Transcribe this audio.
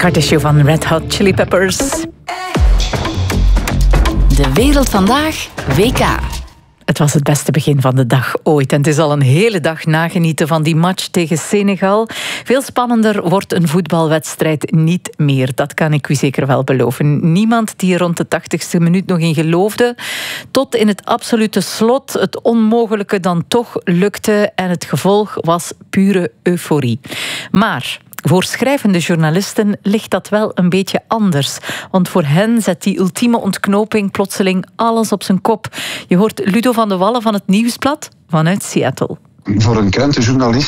Heart Issue van Red Hot Chili Peppers. De wereld vandaag, WK. Het was het beste begin van de dag ooit. En het is al een hele dag nagenieten van die match tegen Senegal. Veel spannender wordt een voetbalwedstrijd niet meer. Dat kan ik u zeker wel beloven. Niemand die er rond de 80ste minuut nog in geloofde. Tot in het absolute slot het onmogelijke dan toch lukte. En het gevolg was pure euforie. Maar voor schrijvende journalisten ligt dat wel een beetje anders. Want voor hen zet die ultieme ontknoping plotseling alles op zijn kop. Je hoort Ludo van de Wallen van het Nieuwsblad vanuit Seattle. Voor een krantenjournalist